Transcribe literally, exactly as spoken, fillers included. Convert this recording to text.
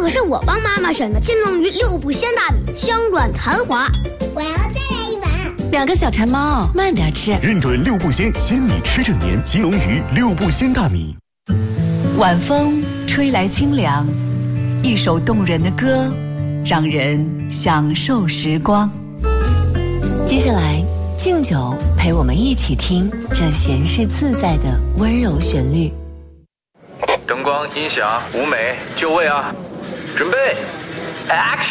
可是我帮妈妈选的金龙鱼六步鲜大米，香软弹滑。 我要再来一碗。 两个小馋猫，慢点吃。 认准六步鲜，鲜米吃正年，金龙鱼六步鲜大米。 晚风吹来清凉，一首动人的歌，让人享受时光。接下来，敬酒陪我们一起听这闲适自在的温柔旋律。 灯光、音响、舞美，就位啊！准备 ，Action！